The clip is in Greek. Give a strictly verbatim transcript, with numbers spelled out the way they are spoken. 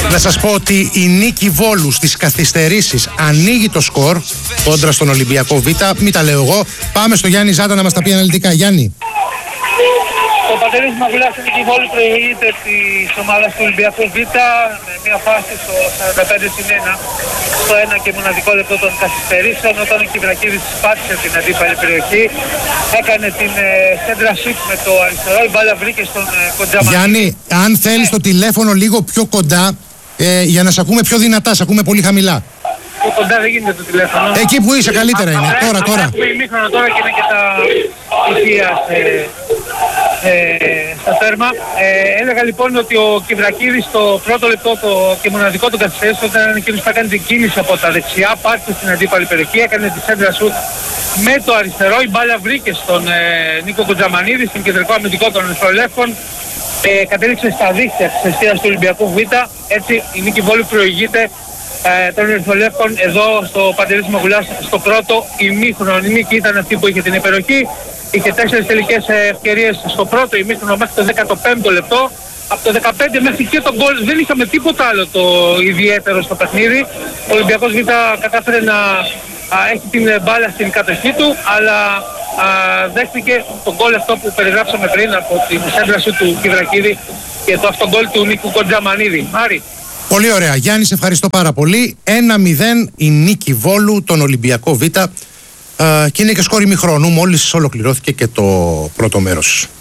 Να σας πω ότι η νίκη Βόλου στις καθυστερήσεις ανοίγει το σκορ κόντρα στον Ολυμπιακό Β. Μην τα λέω εγώ. Πάμε στο Γιάννη Ζάτα να μας τα πει αναλυτικά. Γιάννη. Ο Παντελής Μαγουλάς η νίκη Βόλου προηγείται της ομάδας του Ολυμπιακού Β με μια φάση στο σαράντα πέντε συν ένα, στο ένα και μοναδικό λεπτό των καθυστερήσεων, όταν ο Κιβρακίδης πάτησε την αντίπαλη περιοχή, έκανε την σέντρα σουτ με το αριστερό, η μπάλα βρήκε στον ε, Κοντζαμανίδη. Γιάννη, αν θέλεις το τηλέφωνο λίγο πιο κοντά, ε, για να σε ακούμε πιο δυνατά, σε ακούμε πολύ χαμηλά. Πιο κοντά δεν γίνεται το τηλέφωνο. Εκεί που είσαι καλύτερα είναι. Α, Τώρα, τώρα. Έχουμε ημίχρονο τώρα και είναι και τα ηχεία ε, στα τέρμα. Ε, έλεγα λοιπόν ότι ο Κιβρακίδης στο πρώτο λεπτό το, και μοναδικό του καθυστέρηση, όταν ήταν εκείνος που έκανε την κίνηση από τα δεξιά, πάτησε στην αντίπαλη περιοχή, έκανε τη σέντρα σουτ με το αριστερό, η μπάλα βρήκε στον ε, Νίκο Κοντζαμανίδη, στην κεντρικό αμυντικό των Ερυθρολεύκων. Ε, κατέληξε στα δίχτυα της αιστείας του Ολυμπιακού Β. Έτσι η νίκη Βόλου προηγείται ε, των Ερυθρολεύκων εδώ στο Παντελής Μαγουλάς στο πρώτο ημίχρονο. Η νίκη ήταν αυτή που είχε την υπεροχή. Είχε τέσσερις τελικές ευκαιρίες στο πρώτο ημίχρονο μέχρι το δέκατο πέμπτο λεπτό. Από το δεκαπέντε μέχρι και τον γκολ δεν είχαμε τίποτα άλλο το ιδιαίτερο στο παιχνίδι. Ο Ολυμπιακός Β κατάφερε να α, έχει την μπάλα στην κατοχή του, αλλά α, δέχτηκε τον γκολ αυτό που περιγράψαμε πριν από την σέντρα σου του Κιβρακίδη και το αυτό γκολ του Νίκου Κοντζαμανίδη. Άρη. Πολύ ωραία. Γιάννη, σε ευχαριστώ πάρα πολύ. ένα μηδέν η νίκη Βόλου, τον Ολυμπιακό Β. Uh, και είναι και σκόρ ημιχρόνου, μόλις ολοκληρώθηκε και το πρώτο μέρος.